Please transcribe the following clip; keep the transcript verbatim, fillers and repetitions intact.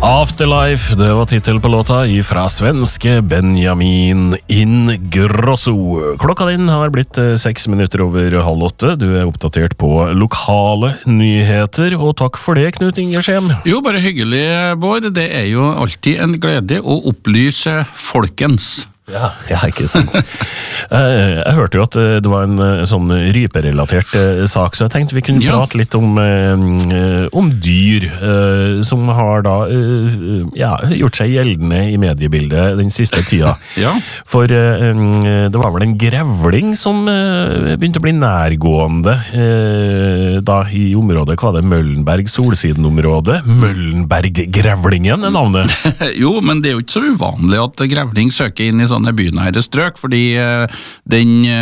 Afterlife, det var titel på låta ifra svenske Benjamin Ingrosso. Klokka din har blitt seks minutter over halv åtte. Du er oppdatert på lokale nyheter, og takk for det, Knut Ingersheim. Jo, bare hyggelig, Bård. Det er jo alltid en glede å opplyse folkens. Ja, ja, ikke sant. Jeg hørte jo at det var en sånn ryperelatert sak, så jeg tenkte vi kunne prate litt om, om dyr som har da ja, gjort seg gjeldende i mediebildet den siste tida. Ja. For det var vel en grevling som begynte å bli nærgående da i området, hva var det, Møllenberg, Solsiden-området. Møllenberg-grevlingen er navnet. Jo, men det er jo ikke så uvanlig at grevling søker inn i sånne bynære strøk, fordi den